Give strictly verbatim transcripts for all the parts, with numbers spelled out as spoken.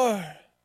more.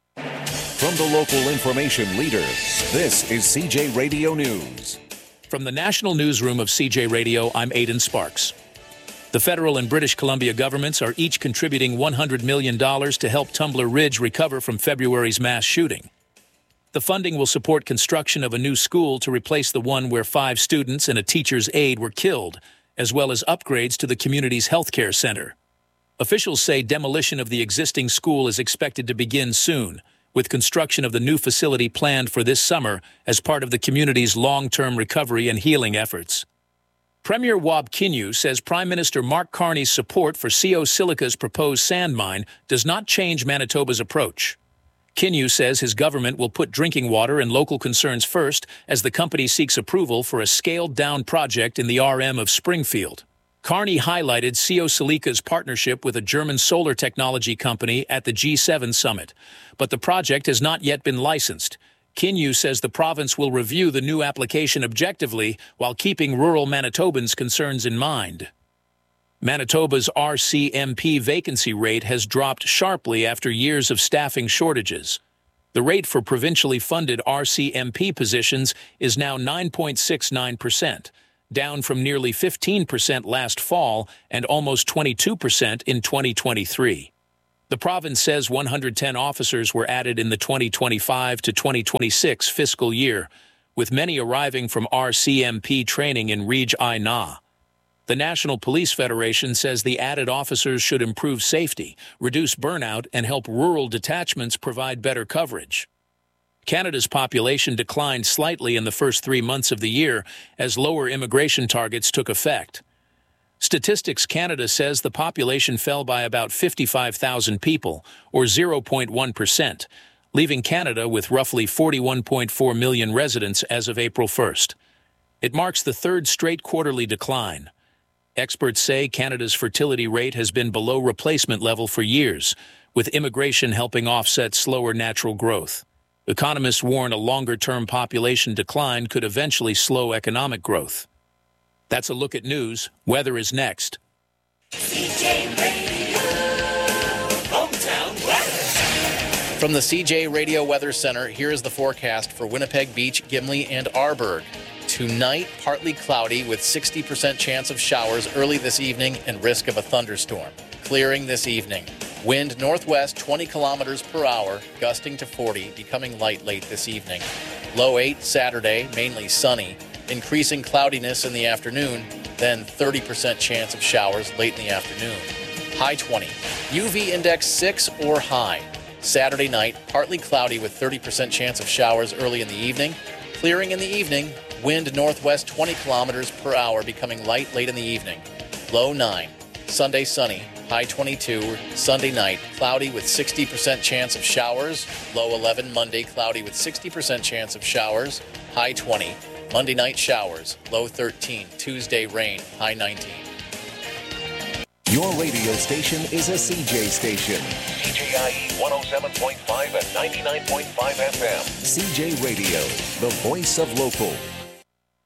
From the local information leader, this is C J Radio News. From the National Newsroom of C J Radio, I'm Aidan Sparks. The federal and British Columbia governments are each contributing one hundred million dollars to help Tumbler Ridge recover from February's mass shooting. The funding will support construction of a new school to replace the one where five students and a teacher's aide were killed, as well as upgrades to the community's healthcare center. Officials say demolition of the existing school is expected to begin soon, with construction of the new facility planned for this summer as part of the community's long-term recovery and healing efforts. Premier Wab Kinew says Prime Minister Mark Carney's support for C O Silica's proposed sand mine does not change Manitoba's approach. Kinew says his government will put drinking water and local concerns first as the company seeks approval for a scaled-down project in the R M of Springfield. Carney highlighted C O Silica's partnership with a German solar technology company at the G seven summit, but the project has not yet been licensed. Kinew says the province will review the new application objectively while keeping rural Manitobans' concerns in mind. Manitoba's R C M P vacancy rate has dropped sharply after years of staffing shortages. The rate for provincially funded R C M P positions is now nine point six nine percent, down from nearly fifteen percent last fall and almost twenty-two percent in twenty twenty-three. The province says one hundred ten officers were added in the twenty twenty-five to twenty twenty-six fiscal year, with many arriving from R C M P training in Reg I N A. The National Police Federation says the added officers should improve safety, reduce burnout, and help rural detachments provide better coverage. Canada's population declined slightly in the first three months of the year as lower immigration targets took effect. Statistics Canada says the population fell by about fifty-five thousand people, or zero point one percent, leaving Canada with roughly forty-one point four million residents as of April first. It marks the third straight quarterly decline. Experts say Canada's fertility rate has been below replacement level for years, with immigration helping offset slower natural growth. Economists warn a longer-term population decline could eventually slow economic growth. That's a look at news. Weather is next. C J Radio, hometown weather. From the C J Radio Weather Center, here is the forecast for Winnipeg Beach, Gimli, and Arborg. Tonight, partly cloudy with sixty percent chance of showers early this evening and risk of a thunderstorm. Clearing this evening. Wind northwest twenty kilometers per hour, gusting to forty, becoming light late this evening. Low eight Saturday, mainly sunny. Increasing cloudiness in the afternoon, then thirty percent chance of showers late in the afternoon. High twenty. U V index six or high. Saturday night, partly cloudy with thirty percent chance of showers early in the evening. Clearing in the evening. Wind northwest twenty kilometers per hour, becoming light late in the evening. Low nine. Sunday sunny. High twenty-two. Sunday night, cloudy with sixty percent chance of showers. Low eleven. Monday, cloudy with sixty percent chance of showers. High twenty. Monday night showers, low thirteen. Tuesday rain, high nineteen. Your radio station is a C J station. C J I E one oh seven point five and ninety-nine point five F M. C J Radio, the voice of local.